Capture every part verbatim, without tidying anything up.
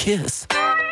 Kiss.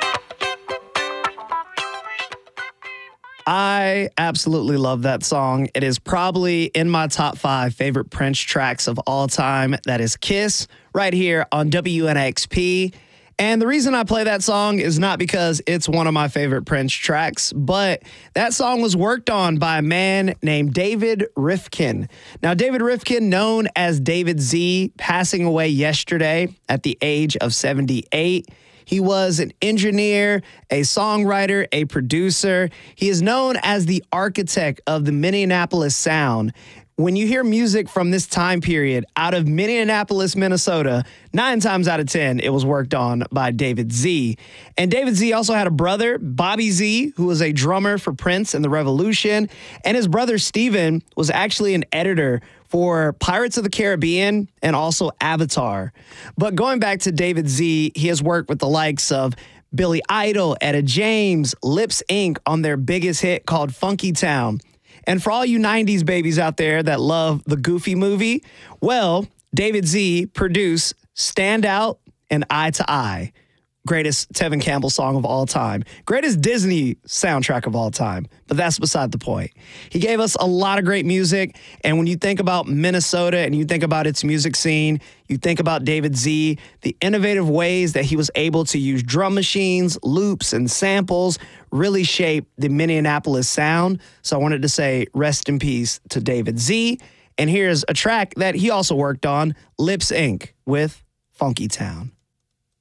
I absolutely love that song. It is probably in my top five favorite Prince tracks of all time. That is Kiss, right here on W N X P. And the reason I play that song is not because it's one of my favorite Prince tracks, but that song was worked on by a man named David Rifkin. Now, David Rifkin, known as David Z, passing away yesterday at the age of seventy-eight. He was an engineer, a songwriter, a producer. He is known as the architect of the Minneapolis sound. When you hear music from this time period out of Minneapolis, Minnesota, nine times out of ten, it was worked on by David Z. And David Z also had a brother, Bobby Z, who was a drummer for Prince and the Revolution. And his brother, Steven, was actually an editor for Pirates of the Caribbean and also Avatar. But going back to David Z, he has worked with the likes of Billy Idol, Etta James, Lips Incorporated on their biggest hit called Funky Town. And for all you nineties babies out there that love the Goofy movie, well, David Z produced Stand Out and Eye to Eye. Greatest Tevin Campbell song of all time. Greatest Disney soundtrack of all time. But that's beside the point. He gave us a lot of great music. And when you think about Minnesota and you think about its music scene, you think about David Z, the innovative ways that he was able to use drum machines, loops, and samples really shaped the Minneapolis sound. So I wanted to say rest in peace to David Z. And here's a track that he also worked on, Lips Incorporated with Funky Town.